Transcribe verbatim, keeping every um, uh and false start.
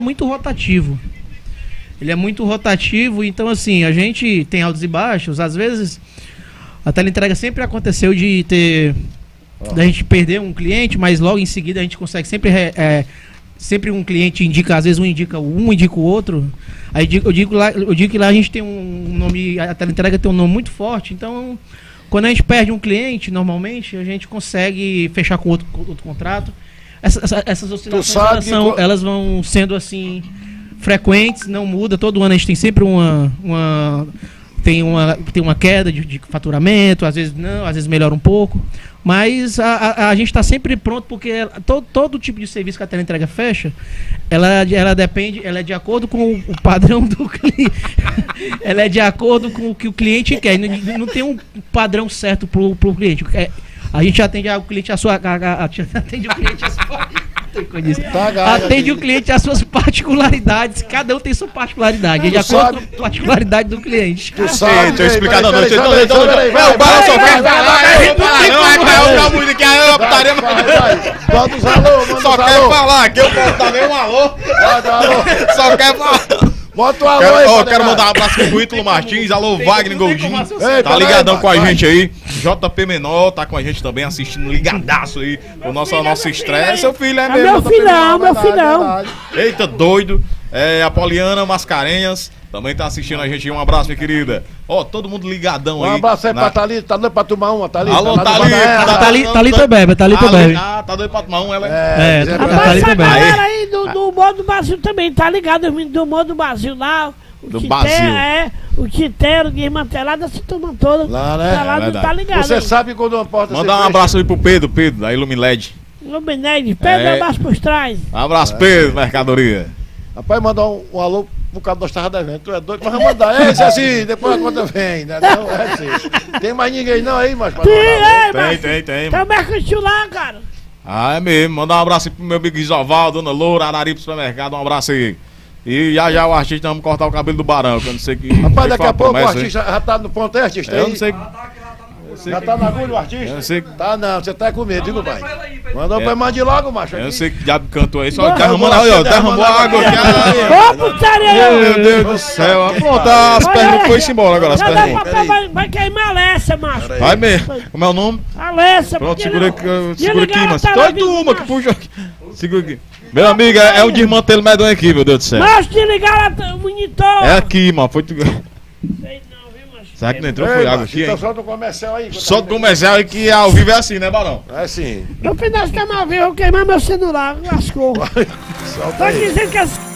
muito rotativo. Ele é muito rotativo, então assim, a gente tem altos e baixos. Às vezes, a teleentrega sempre aconteceu de ter... Oh. Da gente perder um cliente, mas logo em seguida a gente consegue sempre... É, sempre um cliente indica, às vezes um indica um, indica o outro. Aí eu digo, lá, eu digo que lá a gente tem um nome, a teleentrega tem um nome muito forte, então... Quando a gente perde um cliente, normalmente, a gente consegue fechar com outro, com outro contrato. Essas, essas oscilações, elas, são, que... elas vão sendo assim... frequentes, não muda, todo ano a gente tem sempre uma, uma tem uma tem uma queda de, de faturamento, às vezes não, às vezes melhora um pouco, mas a, a, a gente está sempre pronto, porque todo, todo tipo de serviço que a teleentrega fecha, ela, ela depende, ela é de acordo com o padrão do cliente, ela é de acordo com o que o cliente quer, não, não tem um padrão certo para o cliente, é, a gente atende o cliente a sua, a, a, atende o cliente a sua Tá, atende o cliente às suas particularidades. Cada um tem sua particularidade. É de acordo com a particularidade do cliente. Tu sabe, deixa eu explicar. Não, não, deixa eu explicar. Vai, o Barão só quer falar. Só quer falar. Aqui eu posso dar nem um alô. Só quer falar. Bota o alô aí. Ó, quero mandar um abraço pro Ítalo Martins. Alô, Wagner Goldin. Tá ligadão com a gente aí. J P Menor tá com a gente também, assistindo ligadaço aí. O nosso, nosso estreia. Seu filho é mesmo. Meu filhão, meu filhão. Eita, doido. É, a Poliana Mascarenhas também tá assistindo a gente. Um abraço, minha querida. Ó, todo mundo ligadão aí. Um abraço aí pra Thalita. Tá doido pra tomar uma, Thalita? Alô, Thalita. Thalita bebe, Thalita bebe. Ah, tá doido pra tomar uma, ela é. É, Thalita bebe. A galera aí do, do Humor do Brasil também, tá ligado? Os meninos do Humor do Brasil lá. O do Tite, Brasil. É, o Titeiro, desmantelado, essa turma toda. Lá, né? Tá, lá, é tá ligado. Você aí. sabe quando uma porta... Mandar um abraço aí pro Pedro, Pedro, da Ilumiled. Ilumiled, Pedro, é. um abraço por trás. Um abraço, é. Pedro, mercadoria. Rapaz, mandar um, um alô por causa nós tava devendo. Tu é doido, mas vamos mandar. É isso assim, depois a conta vem, né? Não, é assim. Tem mais ninguém não aí, mas... Tem, é, tem, tem, tem. Tem o mercantil lá, cara. Ah, é mesmo. Mandar um abraço aí pro meu Big Zoval, Dona Loura, Arari pro supermercado, um abraço aí. E já já o artista, vamos cortar o cabelo do Barão, que eu não sei que... Rapaz, daqui a pouco o artista já tá no ponto, é, artista? Eu não sei... Já tá na agulha o artista? Eu não sei... Tá não, você tá com medo, viu, pai? Mandou pra mande logo, macho. Eu não sei que diabo cantou aí, só derramando aí, ó, derramou água aqui. Ô, putaria! Meu Deus do céu, pronto, as perguntas foi embora agora, as perguntas. Vai, vai queimar a Alessa, macho. Vai mesmo, como é o nome? Alessa. Pronto, segura aqui, segura aqui, mano. Doido uma que puxa aqui. Segura aqui. Meu amigo, é, é um desmantelo medonho aqui, meu Deus do céu. Mas te ligaram o monitor. É aqui, mano, foi... Sei não, viu, macho? Será que não entrou? Foi água aqui, hein? Então solta o comercial aí. Solta o comercial aí que ao vivo é assim, né, Barão? É sim. No final de semana eu vou queimar meu celular, lascou. Solta Tô aí. dizendo que as...